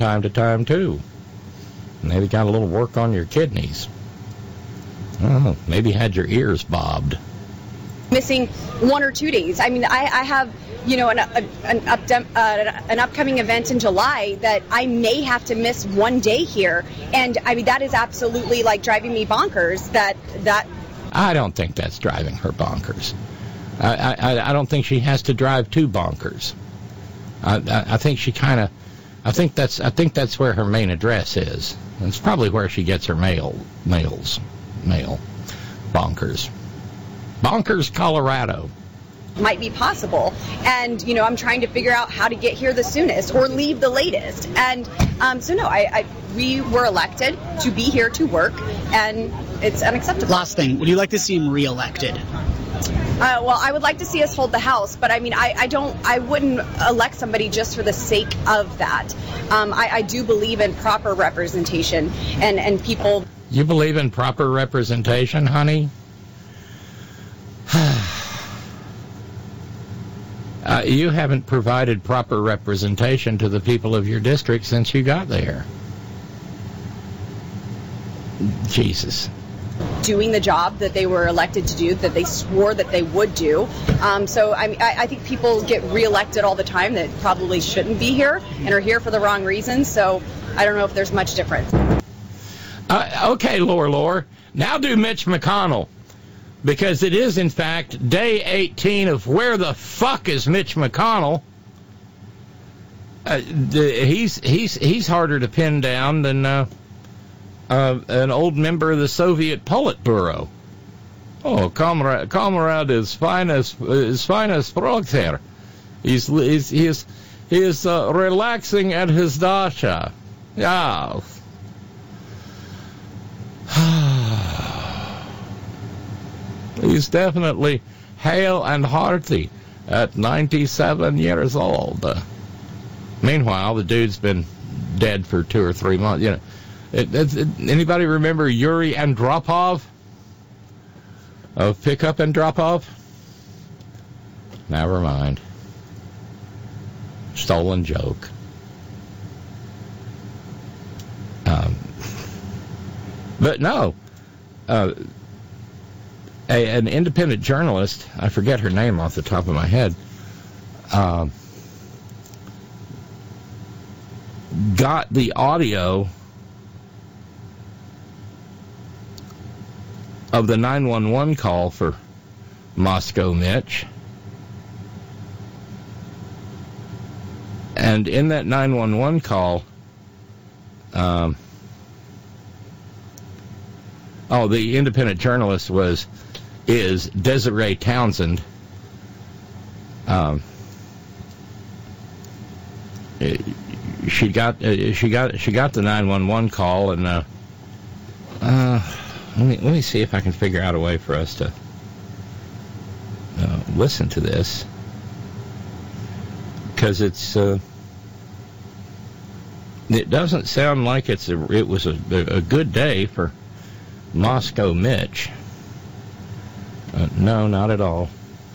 time to time, too. Maybe got a little work on your kidneys. Oh, maybe had your ears bobbed. Missing 1 or 2 days. I mean, I have, an upcoming event in July that I may have to miss 1 day here. And, I mean, that is absolutely, driving me bonkers. That I don't think that's driving her bonkers. I don't think she has to drive to bonkers. I think she kind of... I think that's where her main address is. It's probably where she gets her mail. Bonkers, Colorado. Might be possible. And, I'm trying to figure out how to get here the soonest or leave the latest. And we were elected to be here to work, and it's unacceptable. Last thing, would you like to see him reelected? Well, I would like to see us hold the House, but I mean, I wouldn't elect somebody just for the sake of that. I do believe in proper representation and people. You believe in proper representation, honey? You haven't provided proper representation to the people of your district since you got there. Jesus. Doing the job that they were elected to do, that they swore that they would do. So I think people get reelected all the time that probably shouldn't be here and are here for the wrong reasons. So I don't know if there's much difference. Okay, Lore. Now do Mitch McConnell. Because it is, in fact, day 18 of Where the Fuck is Mitch McConnell? He's harder to pin down than an old member of the Soviet Politburo. Oh, comrade is fine as frogs here. He is relaxing at his dacha. Yeah. He's definitely hale and hearty at 97 years old. Meanwhile, the dude's been dead for 2 or 3 months. Anybody remember Yuri Andropov of Pickup and Drop-Off? Never mind. Stolen joke. But no. An independent journalist, I forget her name off the top of my head, got the audio of the 911 call for Moscow Mitch. And in that 911 call, the independent journalist is Desiree Townsend. She got the 911 call, and let me see if I can figure out a way for us to listen to this, because it doesn't sound like it was a good day for Moscow Mitch. No, not at all.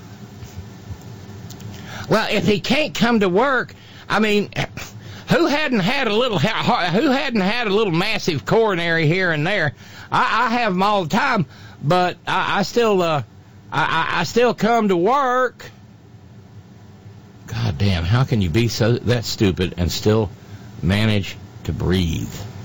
Well, if he can't come to work, I mean, who hadn't had a little massive coronary here and there? I have them all the time, but I still come to work. God damn, how can you be that stupid and still manage to breathe?